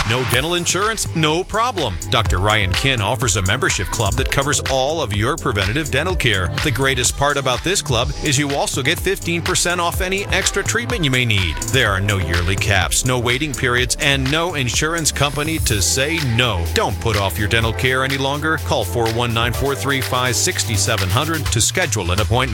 No dental insurance? No problem. Dr. Ryan Kinn offers a membership club that covers all of your preventative dental care. The greatest part about this club is you also get 15% off any extra treatment you may need. There are no yearly caps, no waiting periods, and no insurance company to say no. Don't put off your dental care any longer. Call 419-435-6700 to schedule an appointment.